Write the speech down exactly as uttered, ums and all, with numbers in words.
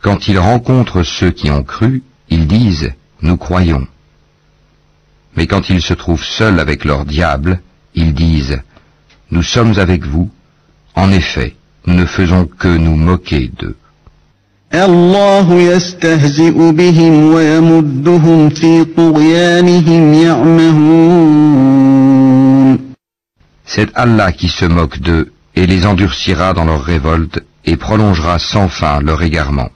Quand ils rencontrent ceux qui ont cru, ils disent « Nous croyons ». Mais quand ils se trouvent seuls avec leur diable, ils disent « Nous sommes avec vous. En effet, nous ne faisons que nous moquer d'eux. » الله يستهزئ بهم ويمدهم في طغيانهم يعمهون. C'est Allah qui se moque d'eux et les endurcira dans leur révolte et prolongera sans fin leur égarement.